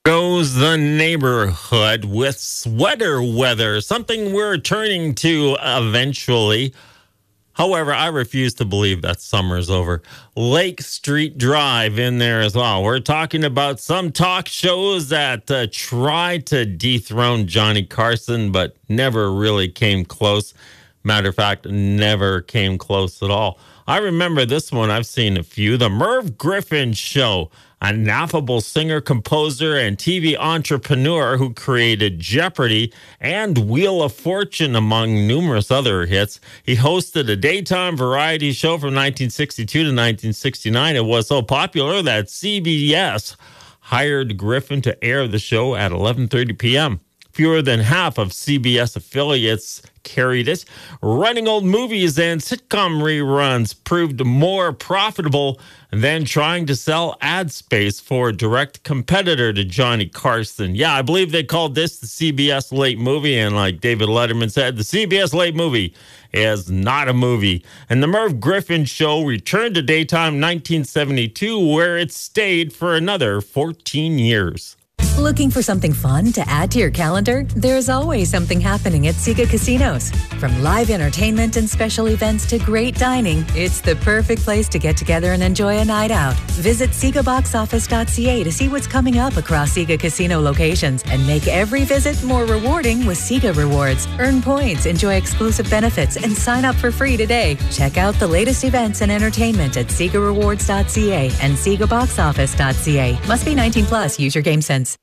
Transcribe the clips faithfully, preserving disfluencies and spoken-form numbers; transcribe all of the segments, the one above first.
Goes the neighborhood with sweater weather, something we're turning to eventually. However, I refuse to believe that summer's over. Lake Street Drive in there as well. We're talking about some talk shows that uh, tried to dethrone Johnny Carson, but never really came close. Matter of fact, never came close at all. I remember this one. I've seen a few. The Merv Griffin Show, an affable singer, composer, and T V entrepreneur who created Jeopardy and Wheel of Fortune, among numerous other hits. He hosted a daytime variety show from nineteen sixty-two to nineteen sixty-nine. It was so popular that C B S hired Griffin to air the show at eleven thirty p.m. Fewer than half of C B S affiliates carried it. Running old movies and sitcom reruns proved more profitable than trying to sell ad space for a direct competitor to Johnny Carson. Yeah, I believe they called this the C B S Late Movie, and like David Letterman said, the C B S Late Movie is not a movie. And the Merv Griffin Show returned to daytime nineteen seventy-two, where it stayed for another fourteen years. Looking for something fun to add to your calendar? There's always something happening at Sega Casinos. From live entertainment and special events to great dining, it's the perfect place to get together and enjoy a night out. Visit Sega Box Office dot c a to see what's coming up across Sega Casino locations and make every visit more rewarding with Sega Rewards. Earn points, enjoy exclusive benefits, and sign up for free today. Check out the latest events and entertainment at Sega Rewards dot c a and Sega Box Office dot c a. Must be nineteen plus. Use your game sense.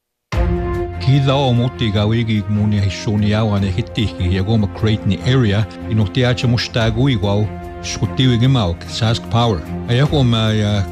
Kida o moti gawigi muni hishoni awane hitiki yagoma create ni area inotiacha mustagu igual skutiwi gemau sask power ayakoma ya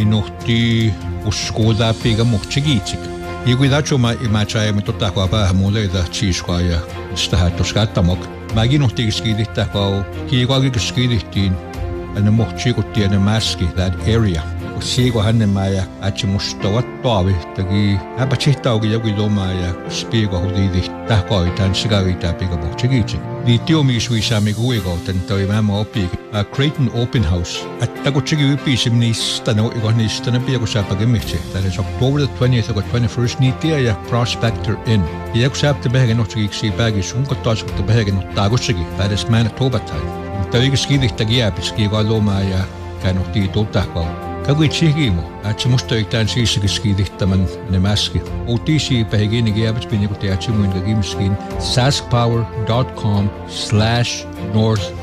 inoti uskoda pega mochigitik iguidacho ma imacha mitota kwa ba mole da chishwa ya stahato skatamok maginotti skidita kwa kiigagi skiditin ana mochigutti ana maski that area Sigo hanne maya achi mustawa tawi tagi abachita ogi yogi loma ya spiego hudidi tahko itan sigari tapiga bochigichi di tio mi sui sami guigo tanto mama opi a Creighton Open House at tago chigi upi simni stano igoni stana piego sapagemiche that is October the twentieth to twenty-first ni tia ya Prospector Inn yaku sap te behegen no chigi si bagi sunko tos te behegen no tago chigi that is Manitoba time tagi skidi tagi apiski loma ya kanoti totako Kagui chihimo, at mustoiktan sisikidihtaman nemaski. Otisi pahigini giabits pinikuti at simuin gagimskin saskpower dot com slash north